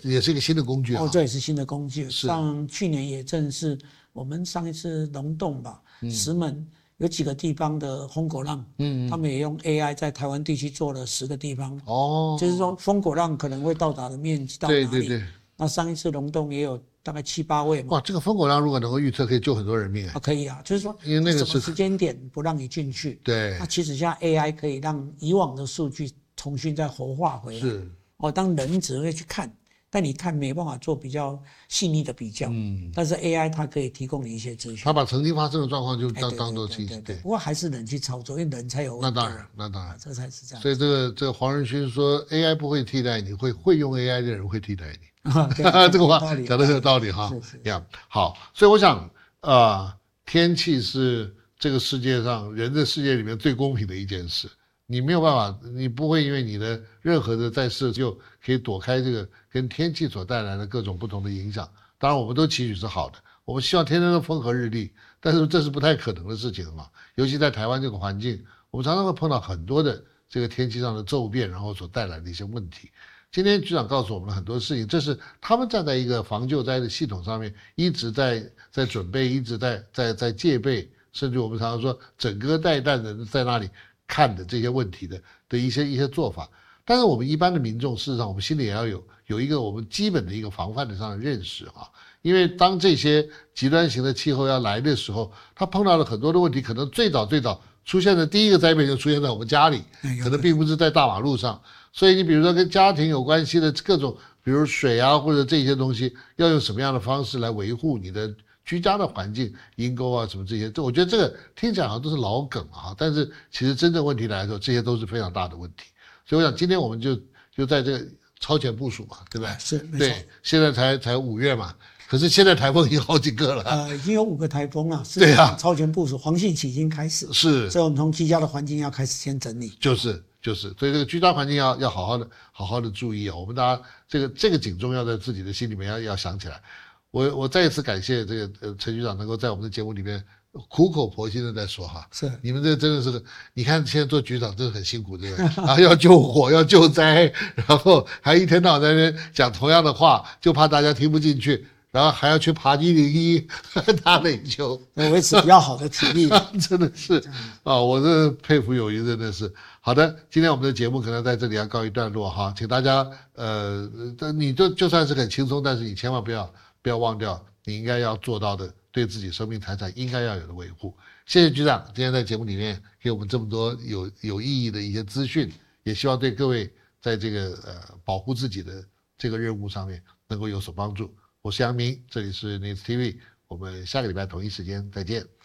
也是一个新的工具啊。 这也是新的工具。 是像去年也正是我们上一次龙洞吧，石门有几个地方的风果浪，他们也用 AI 在台湾地区做了10个地方。就是说风果浪可能会到达的面积到哪里？ 对对对。 那上一次龙洞也有大概7、8位嘛。 哇，这个风果浪如果能够预测，可以救很多人命可以啊，就是说， 因为那个是什么时间点不让你进去？ 对。 那其实现在 AI 可以让以往的数据重新再活化回来。 是。 当人只会去看，但你看没办法做比较细腻的比较。但是 AI 它可以提供你一些资讯。 它把曾经发生的状况就当做记忆。 对。不过还是人去操作，因为人才有。 那当然，那当然， 这才是这样。 所以这个黄仁勋说 AI 不会替代你，会用 AI 的人会替代你。这个话讲的很有道理哈。好，所以我想天气是这个世界上人的世界里面最公平的一件事。你没有办法，你不会因为你的任何的在世就可以躲开这个跟天气所带来的各种不同的影响。当然我们都期许是好的，我们希望天天都风和日丽，但是这是不太可能的事情嘛。尤其在台湾这个环境，我们常常会碰到很多的这个天气上的骤变，然后所带来的一些问题。今天局长告诉我们了很多事情，这是他们站在一个防救灾的系统上面一直在准备，一直在戒备，甚至我们常常说整个带弹的在那里看的这些问题的一些做法。但是我们一般的民众，事实上我们心里也要有一个我们基本的一个防范的上的认识啊。因为当这些极端型的气候要来的时候，他碰到了很多的问题，可能最早出现的第一个灾变就出现在我们家里，可能并不是在大马路上。所以你比如说跟家庭有关系的各种，比如水啊或者这些东西，要用什么样的方式来维护你的居家的环境，阴沟啊什么这些，我觉得这个听起来好像都是老梗啊，但是其实真正问题来说，这些都是非常大的问题。所以我想今天我们就在这个超前部署嘛，对不对？ 是，没错。 对，现在才5月嘛，可是现在台风已经好几个了。 已经有5个台风了。 对啊， 超前部署，黄信期已经开始。 是， 所以我们从居家的环境要开始先整理。 就是，所以这个居家环境要好好的注意啊。我们大家这个警钟要在自己的心里面要想起来。我再一次感谢这个陈局长能够在我们的节目里面苦口婆心的在说哈。 是， 你们这真的是，你看现在做局长真的很辛苦，对不对？然后要救火，要救灾，然后还一天到晚在那边讲同样的话，就怕大家听不进去。然后还要去爬101打垒球， 维持比较好的体力。 真的是我这佩服友谊，真的是。好的，今天我们的节目可能在这里要告一段落哈，请大家你就算是很轻松，但是你千万不要忘掉你应该要做到的对自己生命财产应该要有的维护。谢谢局长今天在节目里面给我们这么多有意义的一些资讯，也希望对各位在这个保护自己的这个任务上面能够有所帮助。我是杨明，这里是 News TV， 我们下个礼拜同一时间再见。